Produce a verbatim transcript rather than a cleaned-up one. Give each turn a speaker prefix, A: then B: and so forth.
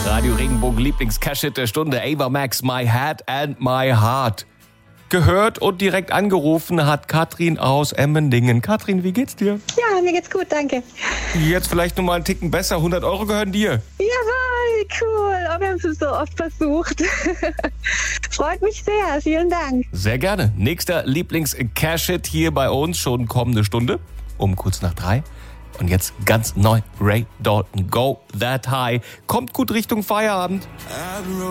A: Radio Regenbogen Lieblings-Cash-Hit der Stunde. Ava Max, My Head and My Heart. Gehört und direkt angerufen hat Katrin aus Emmendingen. Katrin, wie geht's dir?
B: Ja, mir geht's gut, danke.
A: Jetzt vielleicht noch mal einen Ticken besser. hundert Euro gehören dir.
B: Jawohl, cool. Oh, wir haben es so oft versucht. Freut mich sehr. Vielen Dank.
A: Sehr gerne. Nächster Lieblings-Cash-Hit hier bei uns schon kommende Stunde um kurz nach drei. Und jetzt ganz neu, Ray Dalton, Go That High. Kommt gut Richtung Feierabend.